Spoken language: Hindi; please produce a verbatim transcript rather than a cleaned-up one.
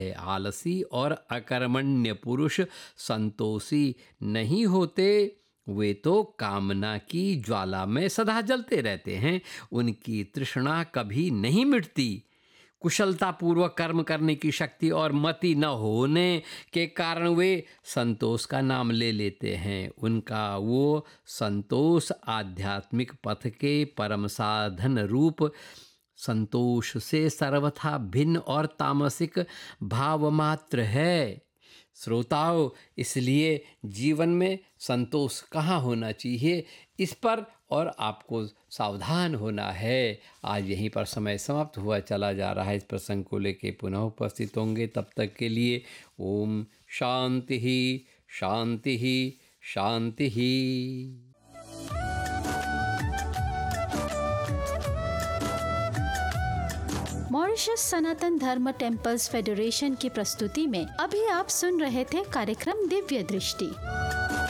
आलसी और अकर्मण्य पुरुष संतोषी नहीं होते। वे तो कामना की ज्वाला में सदा जलते रहते हैं, उनकी तृष्णा कभी नहीं मिटती। कुशलता पूर्वक कर्म करने की शक्ति और मति न होने के कारण वे संतोष का नाम ले लेते हैं। उनका वो संतोष आध्यात्मिक पथ के परम साधन रूप संतोष से सर्वथा भिन्न और तामसिक भाव मात्र है। श्रोताओ, इसलिए जीवन में संतोष कहाँ होना चाहिए, इस पर और आपको सावधान होना है। आज यहीं पर समय समाप्त हुआ चला जा रहा है। इस प्रसंग को लेके पुनः उपस्थित होंगे। तब तक के लिए ओम शांति ही शांति ही शांति ही। मॉरिशस सनातन धर्म टेम्पल्स फेडरेशन की प्रस्तुति में अभी आप सुन रहे थे कार्यक्रम दिव्य दृष्टि।